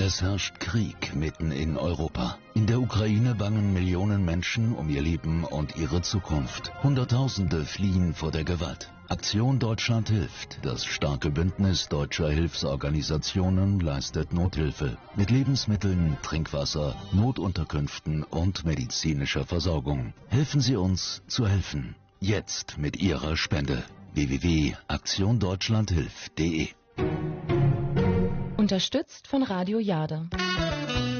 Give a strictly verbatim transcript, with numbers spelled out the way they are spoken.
Es herrscht Krieg mitten in Europa. In der Ukraine bangen Millionen Menschen um ihr Leben und ihre Zukunft. Hunderttausende fliehen vor der Gewalt. Aktion Deutschland hilft. Das starke Bündnis deutscher Hilfsorganisationen leistet Nothilfe mit Lebensmitteln, Trinkwasser, Notunterkünften und medizinischer Versorgung. Helfen Sie uns zu helfen. Jetzt mit Ihrer Spende. w w w punkt aktion deutschland hilft punkt de Unterstützt von Radio Jade.